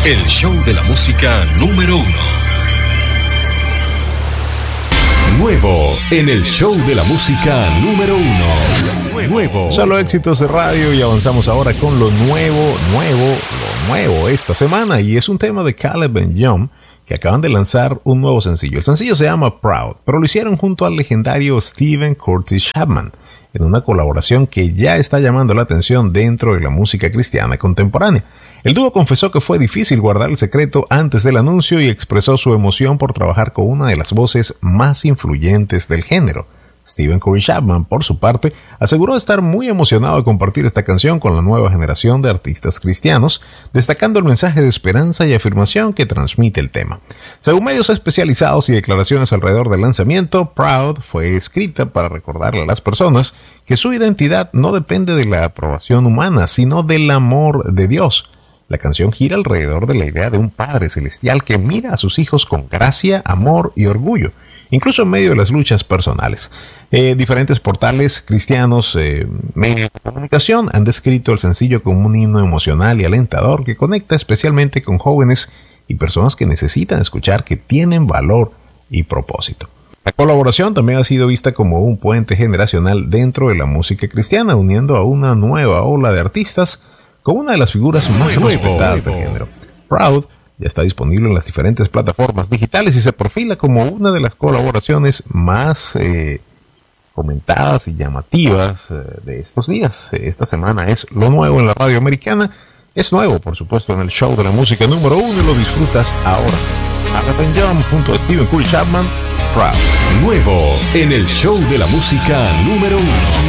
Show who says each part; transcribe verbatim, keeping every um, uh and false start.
Speaker 1: el show de la música número uno. Nuevo en el show de la música número uno. Nuevo.
Speaker 2: Solo éxitos de radio y avanzamos ahora con lo nuevo, nuevo, lo nuevo esta semana. Y es un tema de Caleb and Young, que acaban de lanzar un nuevo sencillo. El sencillo se llama Proud, pero lo hicieron junto al legendario Stephen Curtis Chapman, en una colaboración que ya está llamando la atención dentro de la música cristiana contemporánea. El dúo confesó que fue difícil guardar el secreto antes del anuncio y expresó su emoción por trabajar con una de las voces más influyentes del género. Stephen Curtis Chapman, por su parte, aseguró estar muy emocionado de compartir esta canción con la nueva generación de artistas cristianos, destacando el mensaje de esperanza y afirmación que transmite el tema. Según medios especializados y declaraciones alrededor del lanzamiento, Proud fue escrita para recordarle a las personas que su identidad no depende de la aprobación humana, sino del amor de Dios. La canción gira alrededor de la idea de un Padre Celestial que mira a sus hijos con gracia, amor y orgullo, incluso en medio de las luchas personales. Eh, diferentes portales cristianos, eh, medios de comunicación, han descrito el sencillo como un himno emocional y alentador que conecta especialmente con jóvenes y personas que necesitan escuchar que tienen valor y propósito. La colaboración también ha sido vista como un puente generacional dentro de la música cristiana, uniendo a una nueva ola de artistas con una de las figuras más
Speaker 1: Nuevo,
Speaker 2: respetadas
Speaker 1: nuevo.
Speaker 2: del género. Proud ya está disponible en las diferentes plataformas digitales y se perfila como una de las colaboraciones más eh, comentadas y llamativas eh, de estos días. Esta semana es lo nuevo en la radio americana. Es nuevo, por supuesto, en el show de la música número uno y lo disfrutas ahora. Caleb and Young junto a Stephen Curtis Chapman, Proud.
Speaker 1: Nuevo en el show de la música número uno.